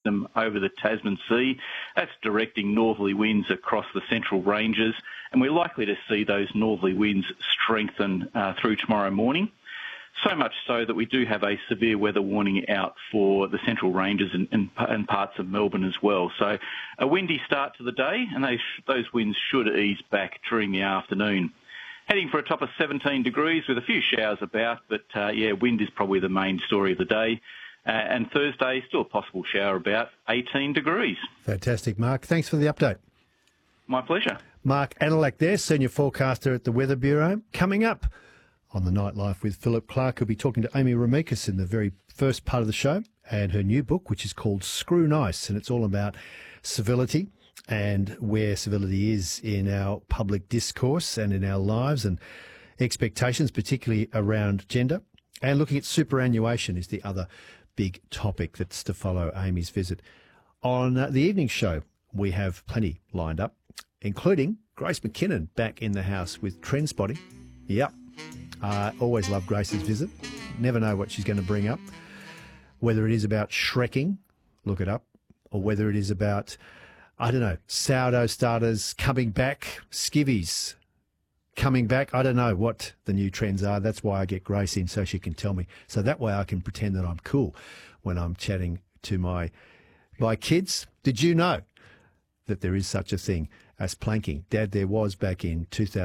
system over the Tasman Sea. That's directing northerly winds across the central ranges, and we're likely to see those northerly winds strengthen through tomorrow morning. So much so that we do have a severe weather warning out for the central ranges and parts of Melbourne as well. So a windy start to the day, and those winds should ease back during the afternoon. Heading for a top of 17 degrees with a few showers about, but wind is probably the main story of the day. And Thursday, still a possible shower about, 18 degrees. Fantastic, Mark. Thanks for the update. My pleasure. Mark Anilak there, Senior Forecaster at the Weather Bureau. Coming up on the Nightlife with Philip Clark, who'll be talking to Amy Remekas in the very first part of the show, and her new book, which is called Screw Nice, and it's all about civility and where civility is in our public discourse and in our lives and expectations, particularly around gender. And looking at superannuation is the other big topic that's to follow Amy's visit. On the evening show, we have plenty lined up, including Grace McKinnon back in the house with Trendspotting. Yep. Always love Grace's visit. Never know what she's going to bring up. Whether it is about Shrekking, look it up, or whether it is about, I don't know, sourdough starters coming back, skivvies coming back. I don't know what the new trends are. That's why I get Grace in, so she can tell me. So that way I can pretend that I'm cool when I'm chatting to my kids. Did you know that there is such a thing as planking? Dad, there was back in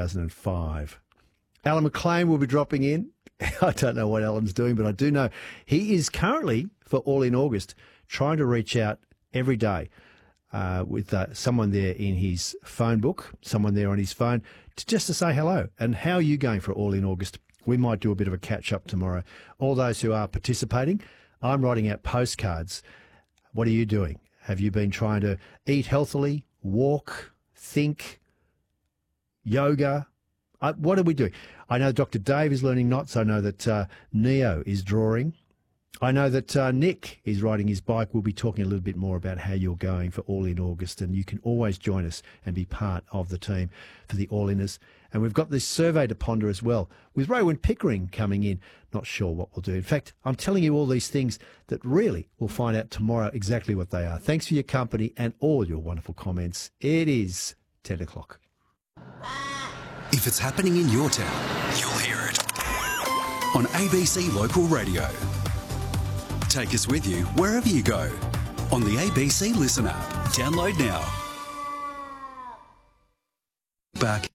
2005. Alan McLean will be dropping in. I don't know what Alan's doing, but I do know he is currently, for All in August, trying to reach out every day with someone there in his phone book, someone there on his phone, just to say hello. And how are you going for All in August? We might do a bit of a catch-up tomorrow. All those who are participating, I'm writing out postcards. What are you doing? Have you been trying to eat healthily, walk, think, yoga? What are we doing? I know Dr. Dave is learning knots. I know that Neo is drawing. I know that Nick is riding his bike. We'll be talking a little bit more about how you're going for All in August, and you can always join us and be part of the team for the All-Inners. And we've got this survey to ponder as well, with Rowan Pickering coming in. Not sure what we'll do. In fact, I'm telling you all these things that really we'll find out tomorrow exactly what they are. Thanks for your company and all your wonderful comments. It is 10 o'clock. If it's happening in your town, you'll hear it on ABC Local Radio. Take us with you wherever you go on the ABC Listen app. Download now. Back.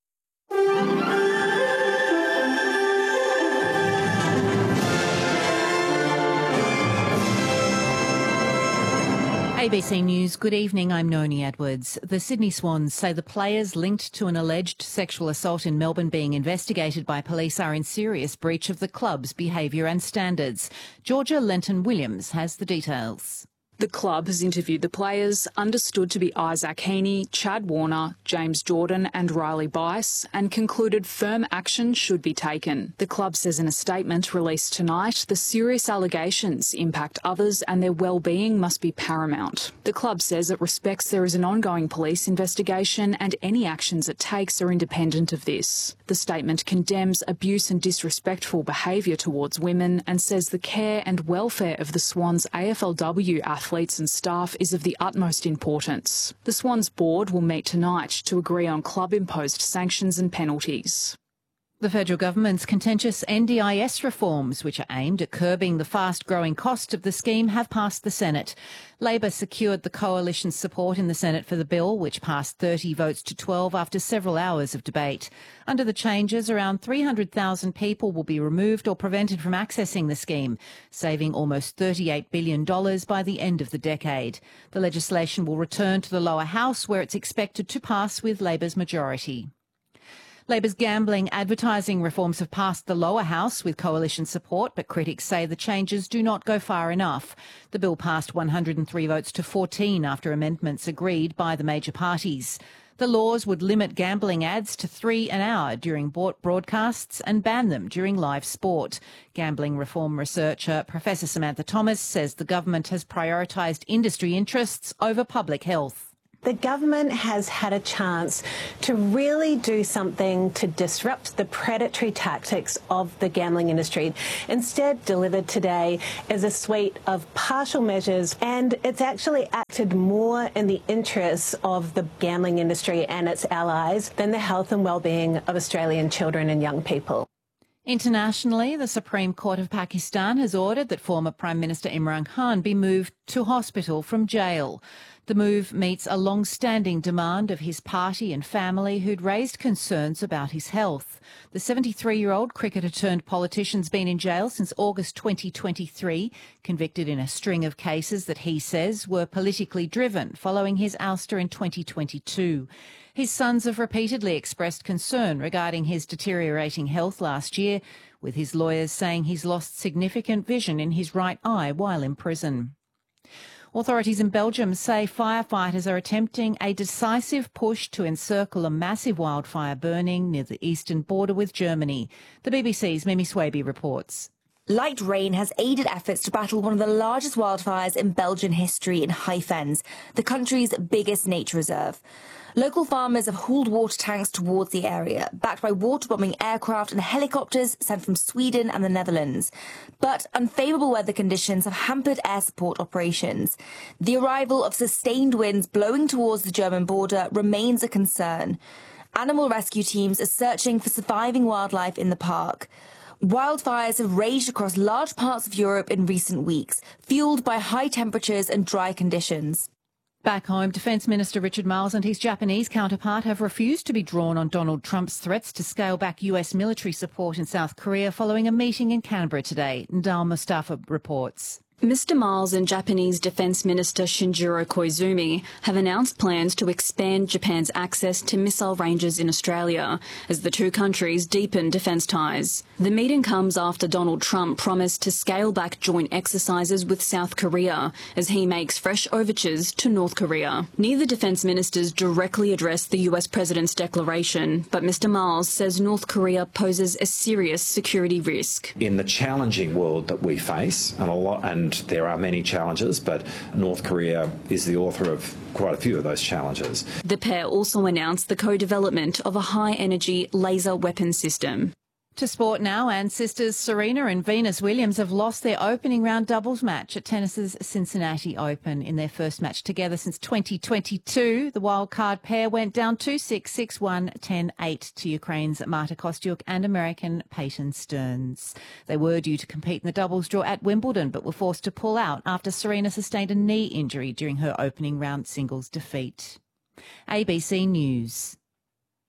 ABC News, good evening, I'm Noni Edwards. The Sydney Swans say the players linked to an alleged sexual assault in Melbourne being investigated by police are in serious breach of the club's behaviour and standards. Georgia Lenton-Williams has the details. The club has interviewed the players, understood to be Isaac Heaney, Chad Warner, James Jordan and Riley Bice, and concluded firm action should be taken. The club says in a statement released tonight, the serious allegations impact others and their well-being must be paramount. The club says it respects there is an ongoing police investigation and any actions it takes are independent of this. The statement condemns abuse and disrespectful behaviour towards women and says the care and welfare of the Swans AFLW athletes and staff is of the utmost importance. The Swans board will meet tonight to agree on club-imposed sanctions and penalties. The federal government's contentious NDIS reforms, which are aimed at curbing the fast-growing cost of the scheme, have passed the Senate. Labor secured the coalition's support in the Senate for the bill, which passed 30 votes to 12 after several hours of debate. Under the changes, around 300,000 people will be removed or prevented from accessing the scheme, saving almost $38 billion by the end of the decade. The legislation will return to the lower house, where it's expected to pass with Labor's majority. Labor's gambling advertising reforms have passed the lower house with coalition support, but critics say the changes do not go far enough. The bill passed 103 votes to 14 after amendments agreed by the major parties. The laws would limit gambling ads to 3 an hour during broadcasts and ban them during live sport. Gambling reform researcher Professor Samantha Thomas says the government has prioritised industry interests over public health. The government has had a chance to really do something to disrupt the predatory tactics of the gambling industry. Instead, delivered today is a suite of partial measures, and it's actually acted more in the interests of the gambling industry and its allies than the health and well-being of Australian children and young people. Internationally, the Supreme Court of Pakistan has ordered that former Prime Minister Imran Khan be moved to hospital from jail. The move meets a long-standing demand of his party and family who'd raised concerns about his health. The 73-year-old cricketer-turned-politician's been in jail since August 2023, convicted in a string of cases that he says were politically driven following his ouster in 2022. His sons have repeatedly expressed concern regarding his deteriorating health last year, with his lawyers saying he's lost significant vision in his right eye while in prison. Authorities in Belgium say firefighters are attempting a decisive push to encircle a massive wildfire burning near the eastern border with Germany. The BBC's Mimi Swaby reports. Light rain has aided efforts to battle one of the largest wildfires in Belgian history in High Fens, the country's biggest nature reserve. Local farmers have hauled water tanks towards the area, backed by water-bombing aircraft and helicopters sent from Sweden and the Netherlands. But unfavourable weather conditions have hampered air support operations. The arrival of sustained winds blowing towards the German border remains a concern. Animal rescue teams are searching for surviving wildlife in the park. Wildfires have raged across large parts of Europe in recent weeks, fuelled by high temperatures and dry conditions. Back home, Defence Minister Richard Marles and his Japanese counterpart have refused to be drawn on Donald Trump's threats to scale back US military support in South Korea following a meeting in Canberra today. Ndal Mustafa reports. Mr. Marles and Japanese Defence Minister Shinjiro Koizumi have announced plans to expand Japan's access to missile ranges in Australia as the two countries deepen defence ties. The meeting comes after Donald Trump promised to scale back joint exercises with South Korea as he makes fresh overtures to North Korea. Neither defence ministers directly addressed the US president's declaration, but Mr. Marles says North Korea poses a serious security risk. In the challenging world that we face, and there are many challenges, but North Korea is the author of quite a few of those challenges. The pair also announced the co-development of a high-energy laser weapon system. To sport now, and sisters Serena and Venus Williams have lost their opening round doubles match at tennis's Cincinnati Open. In their first match together since 2022, the wildcard pair went down 2-6, 6-1, 10-8 to Ukraine's Marta Kostyuk and American Peyton Stearns. They were due to compete in the doubles draw at Wimbledon, but were forced to pull out after Serena sustained a knee injury during her opening round singles defeat. ABC News.